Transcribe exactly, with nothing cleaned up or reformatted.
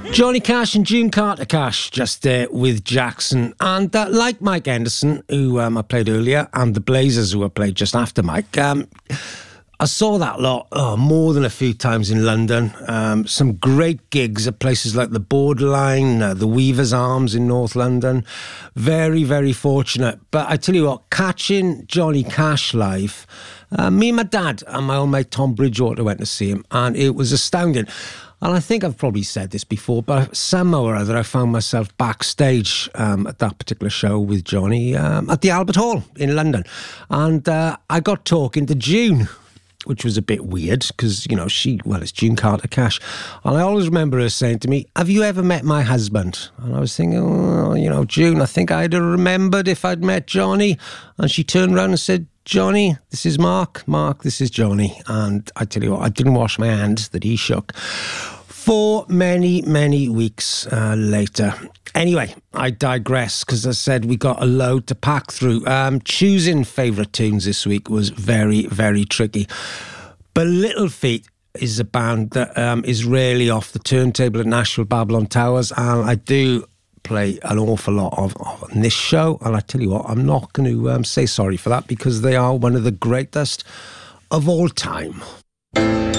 Johnny Cash and June Carter Cash just there with Jackson. And uh, like Mike Henderson, who um, I played earlier, and the Blazers, who I played just after Mike, um, I saw that lot oh, more than a few times in London. Um, some great gigs at places like the Borderline, uh, the Weaver's Arms in North London. Very, very fortunate. But I tell you what, catching Johnny Cash live, uh, me and my dad and my old mate Tom Bridgewater went to see him, and it was astounding. And I think I've probably said this before, but somehow or other I found myself backstage um, at that particular show with Johnny um, at the Albert Hall in London. And uh, I got talking to June, which was a bit weird because, you know, she, well, it's June Carter Cash. And I always remember her saying to me, "Have you ever met my husband?" And I was thinking, oh, you know, June, I think I'd have remembered if I'd met Johnny. And she turned around and said, "Johnny, this is Mark. Mark, this is Johnny." And I tell you what, I didn't wash my hand that he shook for many, many weeks uh, later. Anyway, I digress because I said we got a load to pack through. Um, choosing favourite tunes this week was very, very tricky. But Little Feat is a band that um, is rarely off the turntable at Nashville Babylon Towers, and I do play an awful lot of, of on this show. And I tell you what, I'm not going to um, say sorry for that because they are one of the greatest of all time.